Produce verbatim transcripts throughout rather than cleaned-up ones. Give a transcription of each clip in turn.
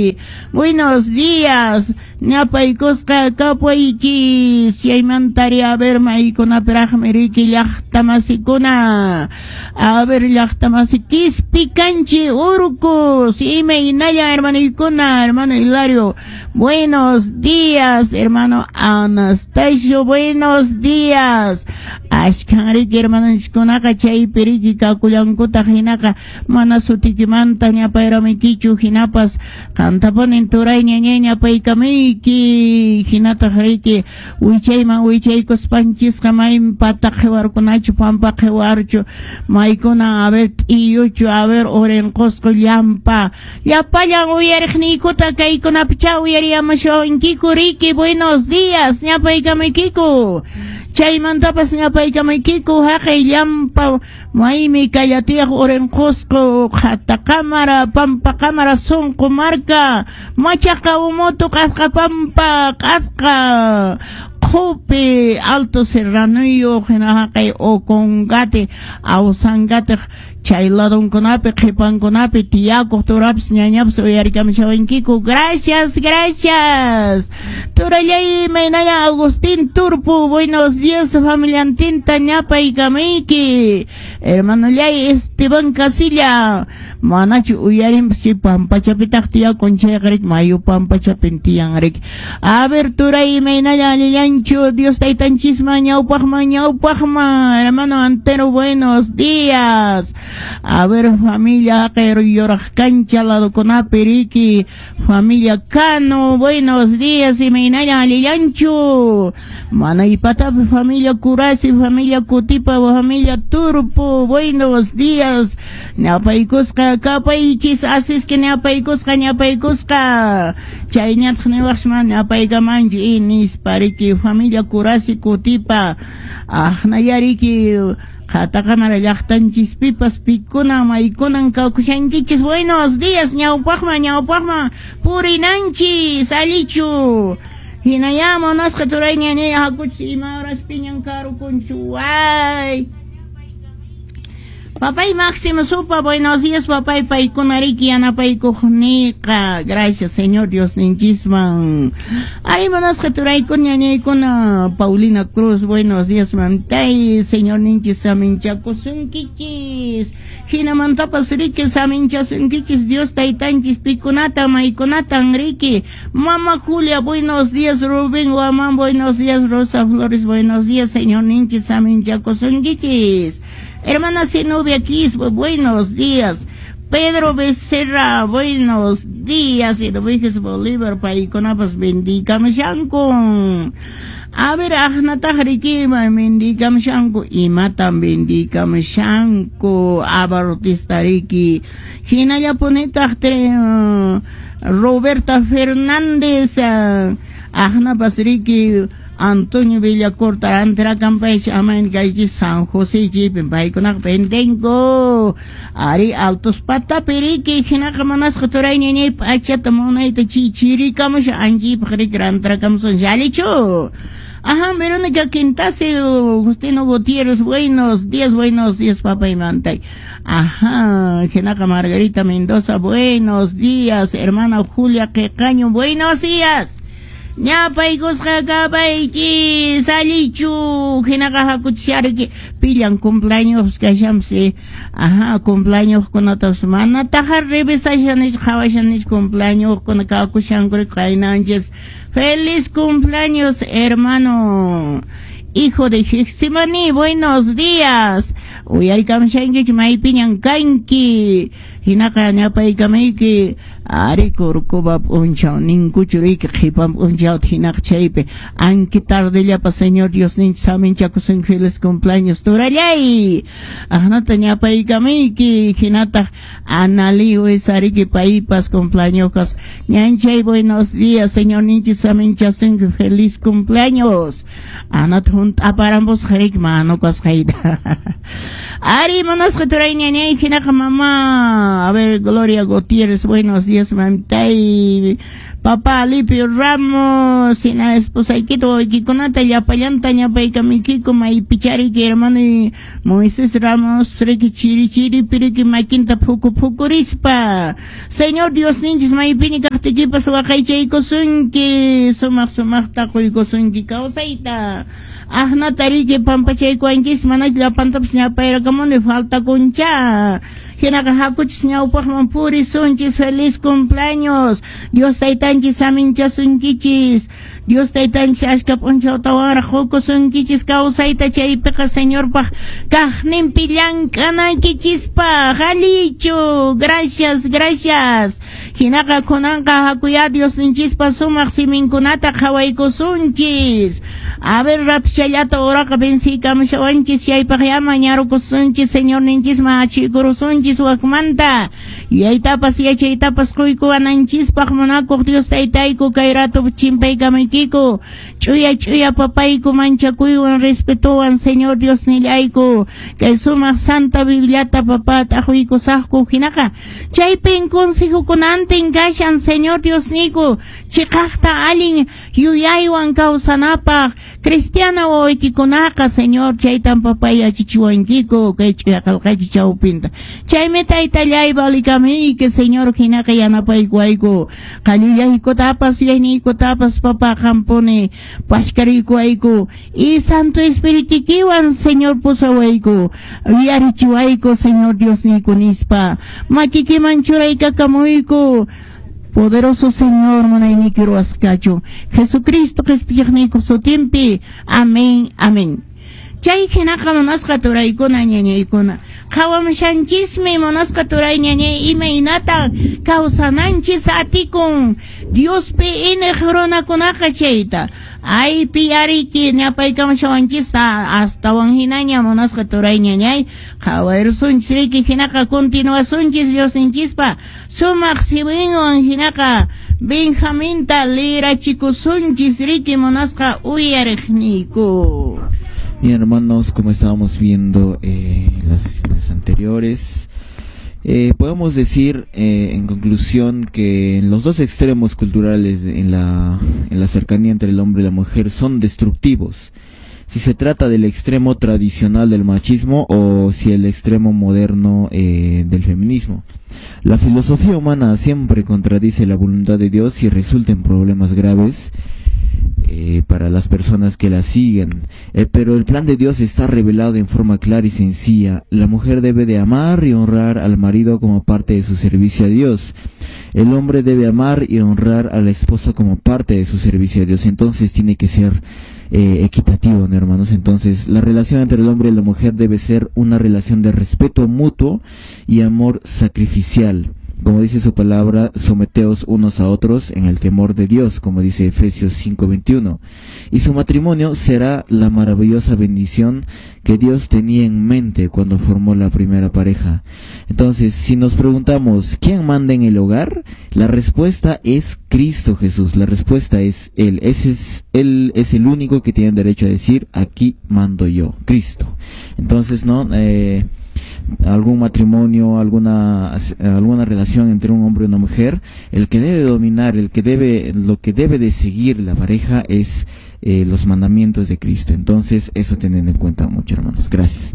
Riki. Buenos días. Ñapaykusqa kapuychis. Chaymantari a ver maykunaparaqmi Riki llaqtamasikuna. A ver llaqtamasiki picanchi urkus. Imaynalla hermanoykuna, hermano Hilario. Buenos días, hermano Anastasio. Buenos días. Ashkan Riki hermanachkunaqa chaypi Riki kakullankuta hinaka mana sutikimanta ñapayramiykichu hinapas kantapunin turay ñañay ñapaykamiyki hinata Riki wichayman wichaykuspanchisqa may pata qhiwarkunachu pampa qhiwarchu maykuna a ver t'iyuchu a ver orenqusqa llampa llapallan uyariqniykuta kaykunapicha uyariyamushunkinku Riki. Buenos días ñapaykamiykiku chaymantapas ñapaykamiykiku haqay llampa maymi kallatiyaq orenqusqa hata cámara pampa cámara sunqu marca machaqa umutu qasqa pampa qasqa Jupi, Alto Serranuyo, Genahaqay, o Congate, Ausangate, Chailadon Conape, Jepan Conape, Tiaco, Turaps, Ñañaps, Oyaricamchavenquico. Gracias, gracias. Turayay, Menaya, Agustín Turpo, buenos días, familia Antinta, Ñapa y Camiki. Hermano Yay, Esteban Casilla, Manachu, Uyarim, si Pampachapitactia, Conchegric, Mayu Pampachapintianric. A ver, Turay, Menaya, Dios taitanchisma, ñaupajma, ñaupajma, hermano Antero, buenos días. A ver, familia Quero Yoraj Cancha, la Conape Riki, familia Cano, buenos días, y Meinaya Aliancho, Mana y Pata, familia Curasi, familia Cutipa, familia Turpo, buenos días. Ñapaykusqa, kapaychis, así que ñapaykusqa, ñapaykusqa, Chaynat Nevashman, ñapaykamanchi, inis pariki, familia Curasi, Cutipa, Ahnayariki, Jata cámara llaqtanchis pipas pikuna maykunan kawkushankichis. Buenos días, ñaupaqma, ñaupaqma, purinanchis, alichu. Hinayamo, nasqa turay ñañaya hakuchis ima horas piñan karukunchu, ay. Papay Máximo Supa, buenos días, papay paikunariki anapaykuqnika. Gracias, Señor Dios ninchisman. Ay, buenas geturaykun ñañaykuna. Paulina Cruz, buenos días, mantay, Señor ninchis saminchakusunkichis. Hinamantapas riki saminchasunkichis, Dios taitanchis pikunata maykunata riki. Mama Julia, buenos días, Rubén Guamán, buenos días, Rosa Flores, buenos días, Señor ninchis saminchakusunkichis. Hermana Zenobia Kiss, buenos días. Pedro Becerra, buenos días. Y Doviges Bolívar, Paiconapas, bendícame Shankun. A ver, Ahnata Harikima, bendícame Shanku. Y matan, bendícame Shanku. Abarotista Riki. Hinaya Poneta, Roberta Fernández. Ahnapas Riki. Antonio Villacorta, Antra Campay, Chaman, Gaiji, San José, Jeep, Baikonak, Pendengo, Ari, Altos Pata, Periki, Hinakamanas, Hotoraini, Pachatamona, Chichiri, Kamush, Anji, Prik, Antra Camson, Jalicho. Ajá, Verónica Quintase, Justino Gutiérrez, buenos días, buenos días, papá y mantay. Ajá, Genaka Margarita Mendoza, buenos días, hermana Julia Quecaño, buenos días. Ñapaykusqa kapaychis salichu hinaqa hakuchishariki pillan cumpleaños kashamsi. Ajá, cumpleaños kunatas mana tajar revisashanich qhawashanich cumpleaños kuna kakushankuri qaynanchips. Feliz cumpleaños, hermano hijo de Hiximani, buenos días. Uyarikamshankich maypiñan kanki hinaqa ñapaykamiki ari kurkuba punchao ninkuchuriki qhipam punchao hinaq chaypi anki tardellapa Señor Dios ninch saminchakusun feliz cumpleaños turallay. Ahnata ñapaykamiki hinata anali uesariki paipas cumpleaños ñanchay buenos días Señor ninch saminchasun feliz cumpleaños. Ahnata junt aparambos harik manukas hayda. Ari manas qaturay ñañay hinaqa mamá. A ver, Gloria Gutiérrez, buenos días. Dios mamitay Papa Alipio Ramos sina esposa ikito ikikonata yapayanta ñapayka mikiko may pichariki hermano Moisés Ramos freki chiri chiri piriki makinta puku pukurispa Señor Dios ninchis may pini kaktikipas wakaychayko sunki sumak sumak takoyko sunki kausaita Ahna tariki pampachayko anchis manach lapantaps ñapayrakamuni falta kuncha Hinakahakuchis ñawpakman puri sunchis feliz cumpleaños Dios taytanchis amincha sunkichis Dios taytanchis ashka punchawtawara huku sunkichis kausayta chaypiqa señorpaq kaqninpi llank'anaykichispa Jalichu gracias gracias hinaka kunanqa hakuya Dios ninchispa sumaq siminkunata qhawaykusunchis a ver rato chayata oraqa bensiykamishawanchis chaypaq ya mañarukusunchis señor ninchis machikurusunchis wakmanta yaytapas yachaytapas quykuwananchispaq munakuq Dios taytayku kay rato chimpaykamikiko chuya chuya papayku manchakuywan respetuwan señor Dios nillayku kay sumaq santa bibliata papa tahuykusaqku hinaka chaypin consejokunantin kashan señor Dios niku chiqaqta allin yuyaywan kawsanapaq cristiana wawaykikunaqa señor chaytan papay achichiwankiku kay chayqalqayki chawpinta chaymi taytallay valikamiki señor hinaka yanapaykuayku qalluyaykutapas yuyayniykutapas papa qampuni pashkariykuayku y santo espiritikiwan señor pusawayku yarichiwayku señor Dios niku nispa makikiman churaykakamuyku poderoso Señor manayniku ruwasqachu Jesucristo qispichaqniyku sutinpi amén amén chay hinaqa munasqa turaykuna ñañaykuna qhawamushanchismi munasqa turay ñañay imaynata kawsananchis atikun Diospi iniq runakunaqa chayta aypi yariki ñapaykamushawanchista astawan hinaña munasqa turay ñañay qhawarusunchis riki hinaqa continuasunchis Dios ninchispa sumaq siwinwan hinaqa Benjaminta lirachikusunchis riki munasqa uyariqniyku. Bien, hermanos, como estábamos viendo eh, en las sesiones anteriores, eh, podemos decir eh, en conclusión que en los dos extremos culturales en la, en la cercanía entre el hombre y la mujer son destructivos. Si se trata del extremo tradicional del machismo o si el extremo moderno eh, del feminismo. La filosofía humana siempre contradice la voluntad de Dios y resulta en problemas graves Eh, para las personas que la siguen, eh, pero el plan de Dios está revelado en forma clara y sencilla. La mujer debe de amar y honrar al marido como parte de su servicio a Dios. El hombre debe amar y honrar a la esposa como parte de su servicio a Dios. Entonces tiene que ser eh, equitativo, ¿no, hermanos? Entonces la relación entre el hombre y la mujer debe ser una relación de respeto mutuo y amor sacrificial. Como dice su palabra, someteos unos a otros en el temor de Dios, como dice Efesios cinco veintiuno. Y su matrimonio será la maravillosa bendición que Dios tenía en mente cuando formó la primera pareja. Entonces, si nos preguntamos, ¿quién manda en el hogar? La respuesta es Cristo Jesús. La respuesta es Él. Ese es, Él es el único que tiene derecho a decir, aquí mando yo, Cristo. Entonces, ¿no? Eh... algún matrimonio, alguna alguna relación entre un hombre y una mujer, el que debe dominar, el que debe, lo que debe de seguir la pareja es eh, los mandamientos de Cristo. Entonces, eso teniendo en cuenta mucho, hermanos. Gracias.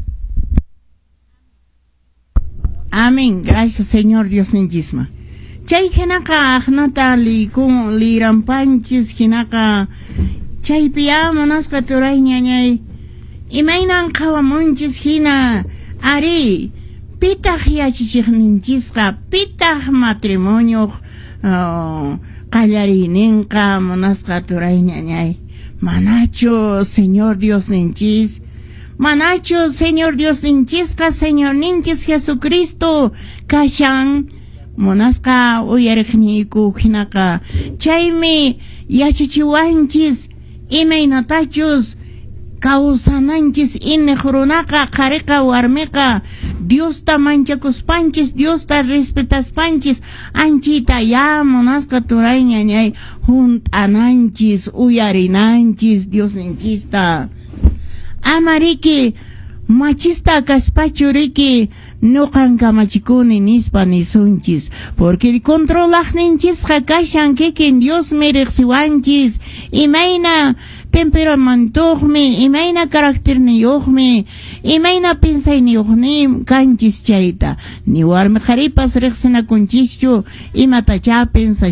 Amén. Gracias, Señor Dios ninjisma. Chay hinaka ahnata li kun li rampanchis hinaka chay piyamonaska turay ñañay imaynan qawamunchis hina Ari, pitaq yachichiqninchisqa, pitaq matrimonio uh, qallarininqa munasqa turay ñañay. Manacho, Señor Dios ninchis. Manacho, Señor Dios ninchisqa, Señor ninchis Jesucristo kashan. Munasqa uyariqniyku hinaqa. Chaymi yachichiwanchis imaynatachus kawsananchis iniq runaqa qhariqa warmiqa Diosta manchakuspanchis, Diosta respetaspanchis, anchita ya munasqa turay ñañay junt'ananchis, uyarinanchis Dios ninchista. Amariki machista kaspachu riki nuqanka machikuni nispa nisunchis porque controlaqninchis kashan kikin Dios miriqsiwanchis imayna temperamentuqmi imayna caracterniyuqmi imayna pensayniyuqmi kanchis chayta ni warmi qharipas riqsinakunchischu imatacha pensa